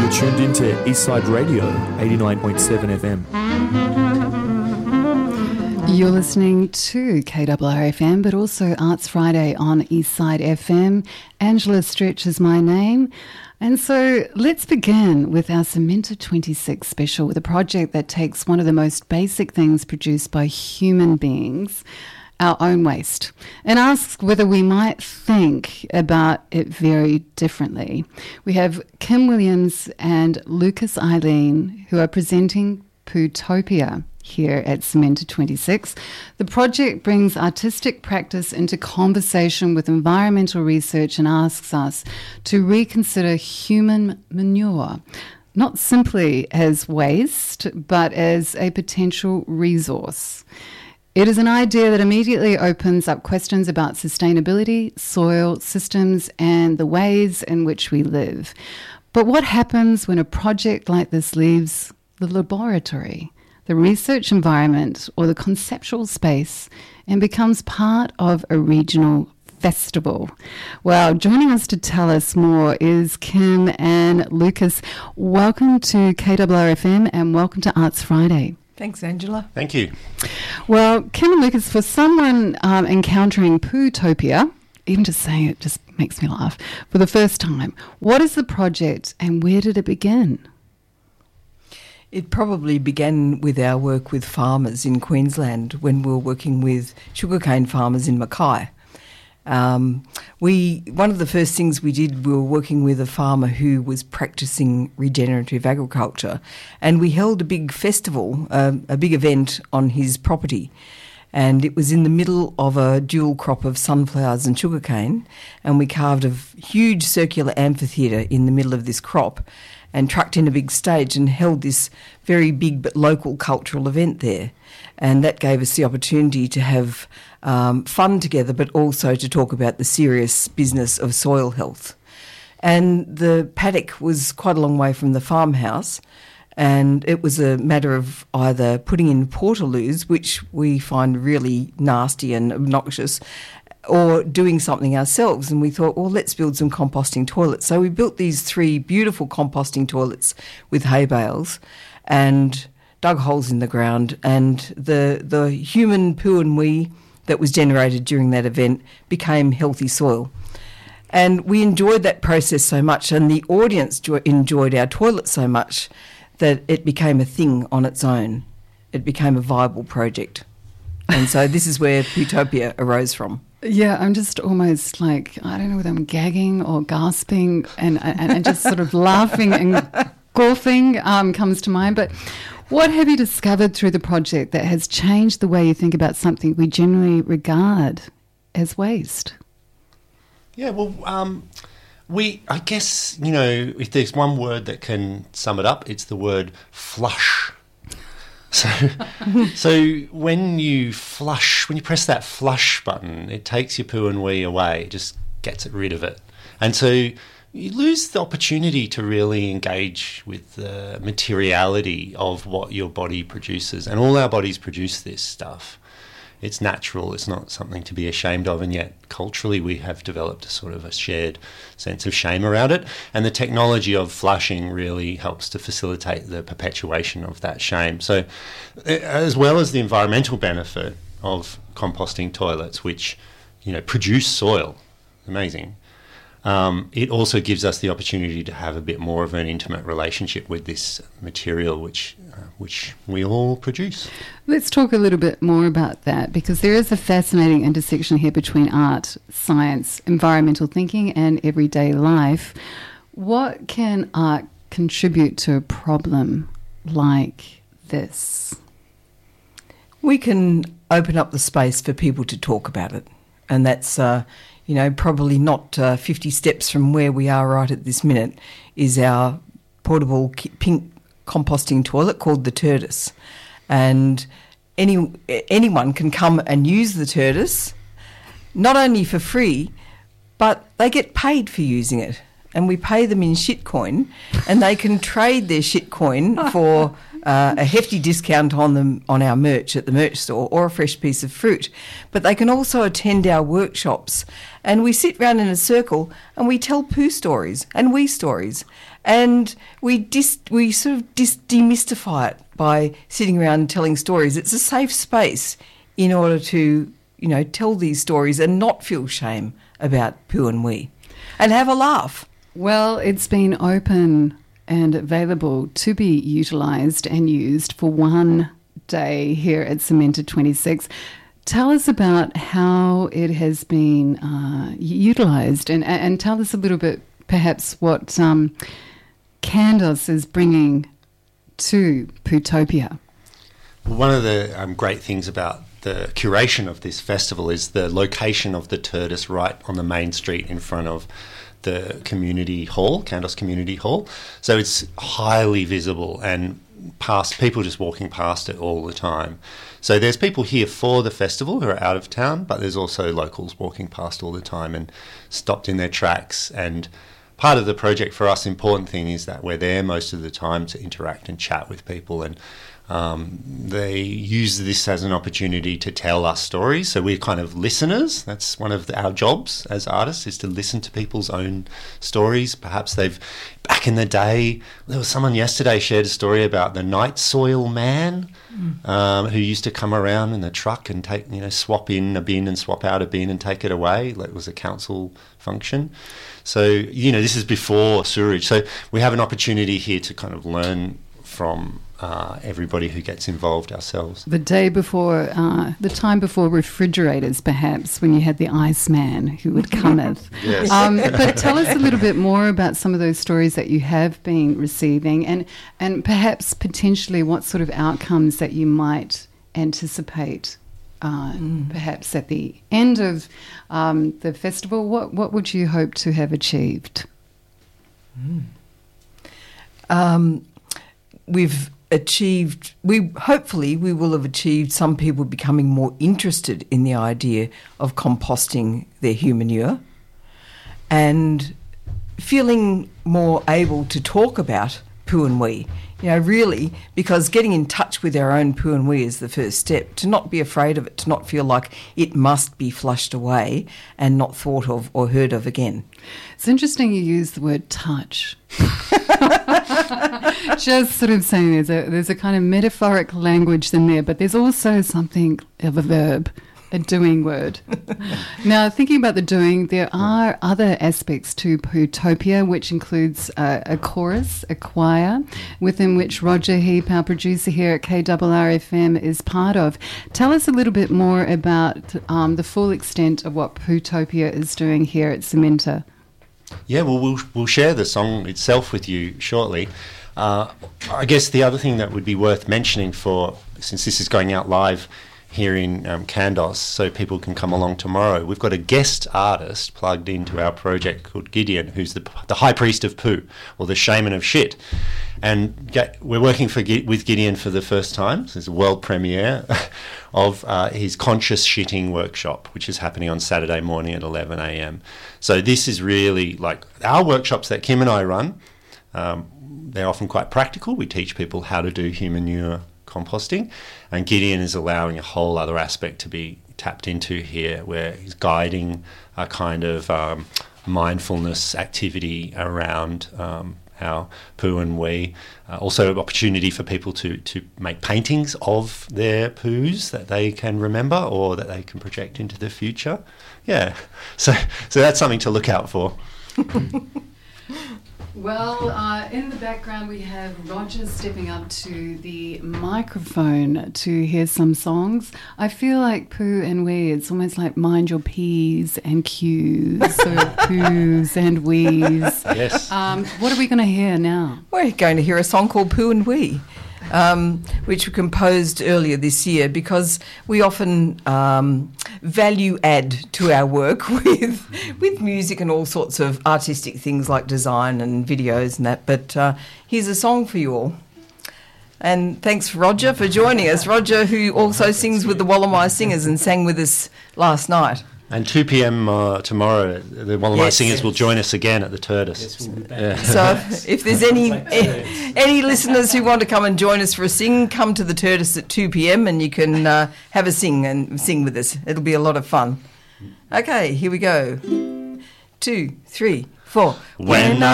You're tuned into Eastside Radio, 89.7 FM. You're listening to KRRFM, but also Arts Friday on Eastside FM. Angela Stretch is my name. And so let's begin with our Cementa 26 special with a project that takes one of the most basic things produced by human beings, our own waste, and asks whether we might think about it very differently. We have Kim Williams and Lucas Eileen who are presenting Pootopia here at Cementa 26. The project brings artistic practice into conversation with environmental research and asks us to reconsider human manure, not simply as waste, but as a potential resource. It is an idea that immediately opens up questions about sustainability, soil systems, and the ways in which we live. But what happens when a project like this leaves the laboratory, the research environment, or the conceptual space and becomes part of a regional festival? Well, joining us to tell us more is Kim and Lucas. Welcome to KRRFM and welcome to Arts Friday. Thanks, Angela. Thank you. Well, Kim and Lucas, for someone encountering Pootopia, even just saying it just makes me laugh, for the first time, what is the project and where did it begin? It probably began with our work with farmers in Queensland when we were working with sugarcane farmers in Mackay. One of the first things we did, we were working with a farmer who was practicing regenerative agriculture, and we held a big festival, a big event on his property. And it was in the middle of a dual crop of sunflowers and sugarcane, and we carved a huge circular amphitheatre in the middle of this crop and trucked in a big stage and held this very big but local cultural event there. And that gave us the opportunity to have fun together, but also to talk about the serious business of soil health. And the paddock was quite a long way from the farmhouse, and it was a matter of either putting in portaloos, which we find really nasty and obnoxious, or doing something ourselves. And we thought, well, let's build some composting toilets. So we built these 3 beautiful composting toilets with hay bales and dug holes in the ground, and the human poo and wee that was generated during that event became healthy soil. And we enjoyed that process so much, and the audience enjoyed our toilet so much that it became a thing on its own. It became a viable project. And so this is where Pootopia arose from. Yeah, I'm just almost like, I don't know whether I'm gagging or gasping and just sort of laughing and coughing comes to mind. But what have you discovered through the project that has changed the way you think about something we generally regard as waste? Yeah, well, I guess, if there's one word that can sum it up, it's the word flush. So when you press that flush button, it takes your poo and wee away, just gets rid of it. And so you lose the opportunity to really engage with the materiality of what your body produces. And all our bodies produce this stuff. It's natural, it's not something to be ashamed of, and yet culturally we have developed a sort of a shared sense of shame around it. And the technology of flushing really helps to facilitate the perpetuation of that shame. So as well as the environmental benefit of composting toilets, which, produce soil, amazing, it also gives us the opportunity to have a bit more of an intimate relationship with this material which we all produce. Let's talk a little bit more about that, because there is a fascinating intersection here between art, science, environmental thinking and everyday life. What can art contribute to a problem like this? We can open up the space for people to talk about it, and that's probably not 50 steps from where we are right at this minute is our portable pink composting toilet called the Turtis. And anyone can come and use the Turtis, not only for free, but they get paid for using it. And we pay them in shitcoin, and they can trade their shitcoin for a hefty discount on them on our merch at the merch store, or a fresh piece of fruit. But they can also attend our workshops, and we sit round in a circle and we tell poo stories and wee stories, and we sort of demystify it by sitting around and telling stories. It's a safe space in order to, tell these stories and not feel shame about poo and wee, and have a laugh. Well, it's been open and available to be utilised and used for one day here at Cementa 26. Tell us about how it has been utilised, and tell us a little bit perhaps what Kandos is bringing to Pootopia. One of the great things about the curation of this festival is the location of the Turdus right on the main street in front of the community hall, Kandos Community Hall. So it's highly visible, and people just walking past it all the time. So there's people here for the festival who are out of town, but there's also locals walking past all the time and stopped in their tracks. And part of the project for us, important thing is that we're there most of the time to interact and chat with people, and they use this as an opportunity to tell us stories. So we're kind of listeners. That's one of our jobs as artists, is to listen to people's own stories. Perhaps back in the day, there was someone yesterday shared a story about the night soil man who used to come around in the truck and take, swap in a bin and swap out a bin and take it away. Like it was a council function. So, this is before sewerage. So we have an opportunity here to kind of learn from everybody who gets involved ourselves. The time before refrigerators, perhaps, when you had the Iceman who would cometh. Yes. But tell us a little bit more about some of those stories that you have been receiving, and perhaps potentially what sort of outcomes that you might anticipate. Perhaps at the end of the festival, what would you hope to have achieved? Hopefully we will have achieved some people becoming more interested in the idea of composting their human manure and feeling more able to talk about poo and wee. Really, because getting in touch with our own poo and wee is the first step, to not be afraid of it, to not feel like it must be flushed away and not thought of or heard of again. It's interesting you use the word touch. Just sort of saying there's a kind of metaphoric language in there, but there's also something of a verb, a doing word. Now, thinking about the doing, there are other aspects to Pootopia, which includes a chorus, a choir, within which Roger Heap, our producer here at KRRFM, is part of. Tell us a little bit more about the full extent of what Pootopia is doing here at Cementa. Yeah, well, we'll share the song itself with you shortly. I guess the other thing that would be worth mentioning, since this is going out live here in Kandos, so people can come along tomorrow, we've got a guest artist plugged into our project called Gideon, who's the high priest of poo, or the shaman of shit. And we're working with Gideon for the first time. So it's a world premiere of his conscious shitting workshop, which is happening on Saturday morning at 11 a.m. So this is really like our workshops that Kim and I run. They're often quite practical. We teach people how to do human manure composting, and Gideon is allowing a whole other aspect to be tapped into here, where he's guiding a kind of mindfulness activity around our poo and wee. Also, opportunity for people to make paintings of their poos that they can remember or that they can project into the future. Yeah, so that's something to look out for. Well, in the background we have Roger stepping up to the microphone to hear some songs. I feel like poo and wee, it's almost like mind your P's and Q's, so poos and wees. Yes. What are we going to hear now? We're going to hear a song called Poo and Wee, which we composed earlier this year, because we often value add to our work with music and all sorts of artistic things like design and videos and that. But here's a song for you all. And thanks, Roger, for joining us. Roger, who also sings with the Wallamai Singers and sang with us last night. And 2 p.m. Tomorrow, one of my Yes. singers will join us again at the Turtis. Yes, we'll be back. Yeah. So if there's any listeners who want to come and join us for a sing, come to the Turtis at 2 p.m. and you can have a sing with us. It'll be a lot of fun. Okay, here we go. 2, 3, 4. When